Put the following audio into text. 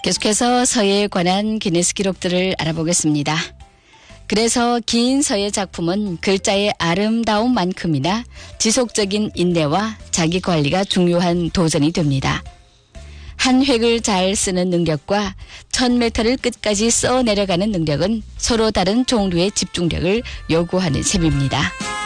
계속해서 서예에 관한 기네스 기록들을 알아보겠습니다. 그래서 긴 서예 작품은 글자의 아름다움만큼이나 지속적인 인내와 자기 관리가 중요한 도전이 됩니다. 한 획을 잘 쓰는 능력과 1000m를 끝까지 써 내려가는 능력은 서로 다른 종류의 집중력을 요구하는 셈입니다.